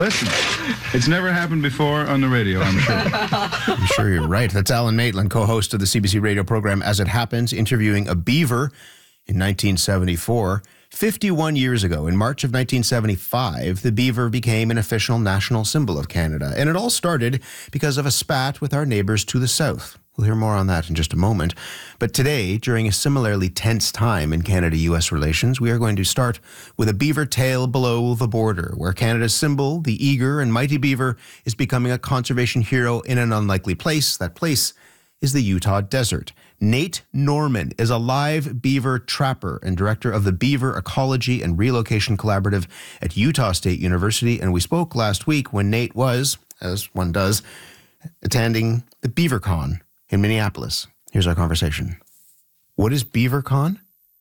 Listen, it's never happened before on the radio, I'm sure. I'm sure you're right. That's Alan Maitland, co-host of the CBC radio program As It Happens, interviewing a beaver in 1974. 51 years ago, in March of 1975, the beaver became an official national symbol of Canada. And it all started because of a spat with our neighbors to the south. We'll hear more on that in just a moment. But today, during a similarly tense time in Canada-U.S. relations, we are going to start with a beaver tale below the border, where Canada's symbol, the eager and mighty beaver, is becoming a conservation hero in an unlikely place. That place is the Utah desert. Nate Norman is a live beaver trapper and director of the Beaver Ecology and Relocation Collaborative at Utah State University. And we spoke last week when Nate was, as one does, attending the BeaverCon in Minneapolis. Here's our conversation. What is BeaverCon?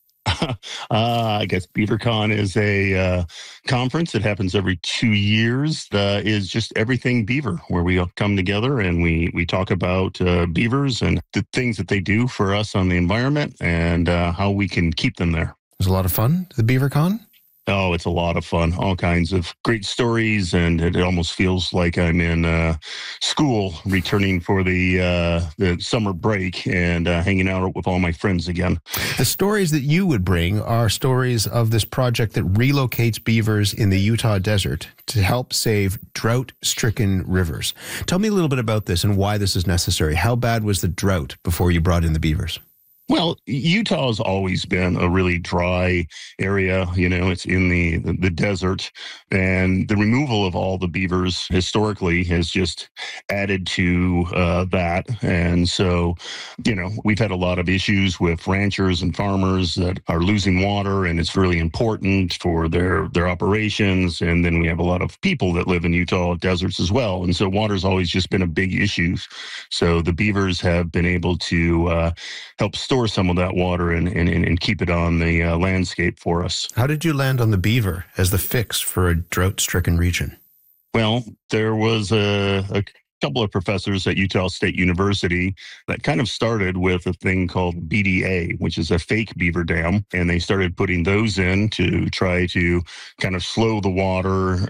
I guess BeaverCon is a conference that happens every 2 years. Is just everything beaver, where we all come together and we talk about beavers and the things that they do for us on the environment and how we can keep them there. It was a lot of fun, the BeaverCon? Oh, it's a lot of fun. All kinds of great stories, and it almost feels like I'm in school, returning for the summer break and hanging out with all my friends again. The stories that you would bring are stories of this project that relocates beavers in the Utah desert to help save drought-stricken rivers. Tell me a little bit about this and why this is necessary. How bad was the drought before you brought in the beavers? Well, Utah has always been a really dry area. You know, it's in the desert, and the removal of all the beavers historically has just added to that. And so, you know, we've had a lot of issues with ranchers and farmers that are losing water, and it's really important for their operations. And then we have a lot of people that live in Utah deserts as well. And so water's always just been a big issue. So the beavers have been able to help store some of that water and keep it on the landscape for us. How did you land on the beaver as the fix for a drought-stricken region? Well, there was a couple of professors at Utah State University that kind of started with a thing called BDA, which is a fake beaver dam. And they started putting those in to try to kind of slow the water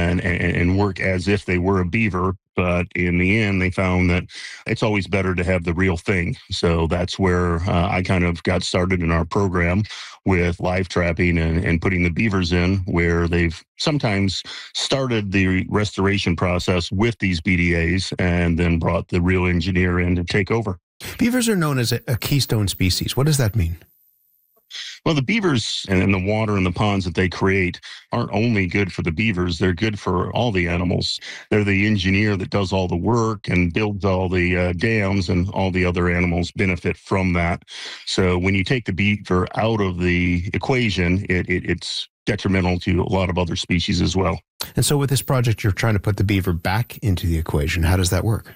and work as if they were a beaver. But in the end, they found that it's always better to have the real thing. So that's where I kind of got started in our program with live trapping and putting the beavers in, where they've sometimes started the restoration process with these BDAs and then brought the real engineer in to take over. Beavers are known as a keystone species. What does that mean? Well, the beavers and the water and the ponds that they create aren't only good for the beavers, they're good for all the animals. They're the engineer that does all the work and builds all the dams, and all the other animals benefit from that. So when you take the beaver out of the equation, it's detrimental to a lot of other species as well. And so with this project, you're trying to put the beaver back into the equation. How does that work?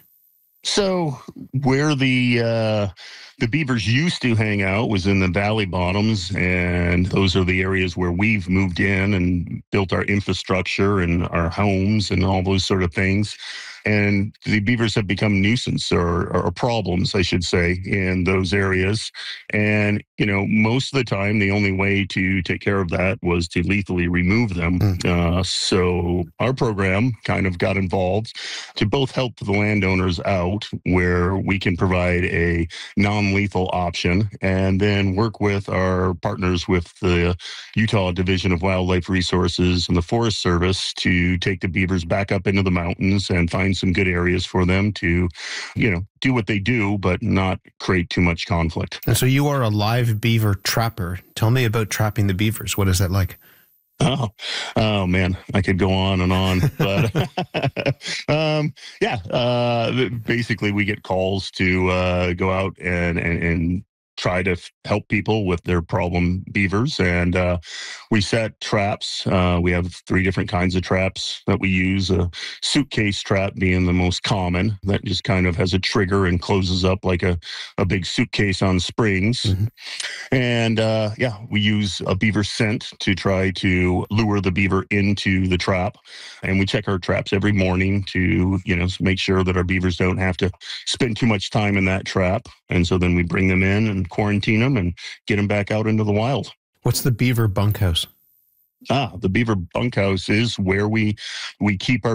So where the beavers used to hang out was in the valley bottoms, and those are the areas where we've moved in and built our infrastructure and our homes and all those sort of things. And the beavers have become nuisance or problems, I should say, in those areas. And, you know, most of the time, the only way to take care of that was to lethally remove them. So our program kind of got involved to both help the landowners out, where we can provide a non-lethal option, and then work with our partners with the Utah Division of Wildlife Resources and the Forest Service to take the beavers back up into the mountains and find some good areas for them to, you know, do what they do, but not create too much conflict. And so you are a live beaver trapper. Tell me about trapping the beavers. What is that like? Oh man, I could go on and on, but basically we get calls to go out and try to help people with their problem beavers. And we set traps. We have 3 different kinds of traps that we use. A suitcase trap being the most common, that just kind of has a trigger and closes up like a big suitcase on springs. Mm-hmm. And we use a beaver scent to try to lure the beaver into the trap. And we check our traps every morning to, you know, make sure that our beavers don't have to spend too much time in that trap. And so then we bring them in and quarantine them and get them back out into the wild. What's the beaver bunkhouse? The beaver bunkhouse is where we keep our